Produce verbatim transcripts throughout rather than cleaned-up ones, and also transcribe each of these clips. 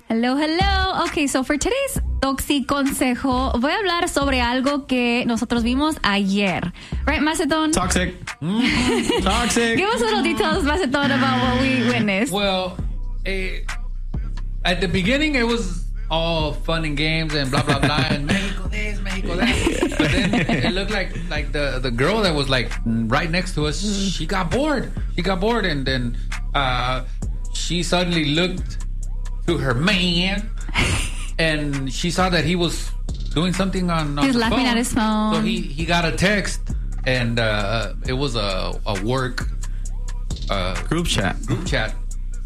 Hello, hello. Okay, so for today's Toxiconsejo, voy a hablar sobre algo que nosotros vimos ayer. Right, Macedon? Toxic. Mm, toxic. Give us little details, Macedon, about what we witnessed. Well, eh, at the beginning, it was all fun and games and blah, blah, blah, and Mexico this, Mexico that. But then it looked like like the, the girl that was like right next to us, she got bored. She got bored, and then uh, she suddenly looked to her man, and she saw that he was doing something on, on He was the laughing phone. at his phone. So he, he got a text, and uh, it was a, a work uh, Group chat. group chat,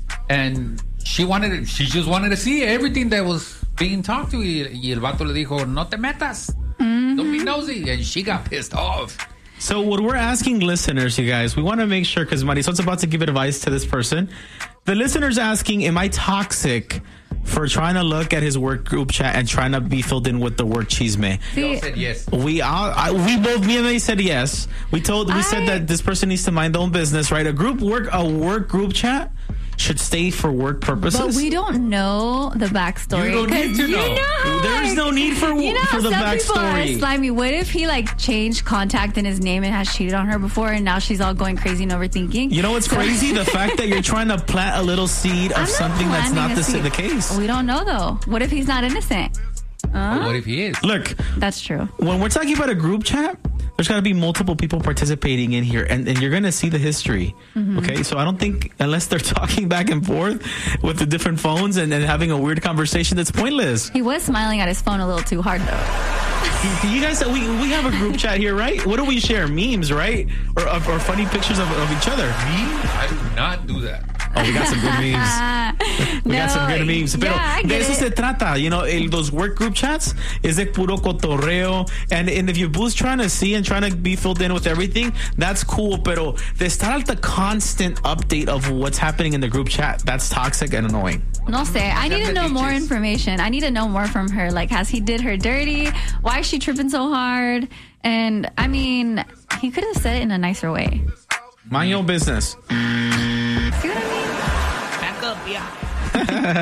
and she wanted to, she just wanted to see everything that was being talked to, y, y el vato le dijo, no te metas, Mm-hmm. don't be nosy, and she got pissed off. So what we're asking listeners, you guys, we want to make sure, because Marisol's about to give advice to this person. The listener's asking, am I toxic for trying to look at his work group chat and trying to be filled in with the work chisme? They all said yes. We all, I, we both, me and they said yes. We told, we I- said that this person needs to mind their own business, right? A group work, a work group chat should stay for work purposes. But we don't know the backstory. You don't need 'cause to you know. how, There's like, no need for, you know for the some people are backstory. slimy. What if he like changed contact in his name and has cheated on her before, and now she's all going crazy and overthinking? You know what's So- crazy? The fact that you're trying to plant a little seed of I'm not something that's planting not a the, seed. the case. We don't know though. What if he's not innocent? But what if he is? Look, That's true. when we're talking about a group chat, there's got to be multiple people participating in here, and, and you're going to see the history. Mm-hmm. Okay, so I don't think, unless they're talking back and forth with the different phones and, and having a weird conversation, that's pointless. He was smiling at his phone a little too hard though. You guys, we we have a group chat here, right? What do we share? Memes, right? Or or funny pictures of, of each other. Me? I do not do that. Oh, we got some good memes. We no, got some good memes. Pero yeah, I de get eso it. se trata. You know, el, those work group chats is de puro cotorreo. And, and if your boo's trying to see and trying to be filled in with everything, that's cool. Pero de estar at the constant update of what's happening in the group chat, that's toxic and annoying. No sé. I need to know more Metiches. information. I need to know more from her. Like, has he did her dirty? Why is she tripping so hard? And I mean, he could have said it in a nicer way. Mind your business. See what I mean? Back up, yeah.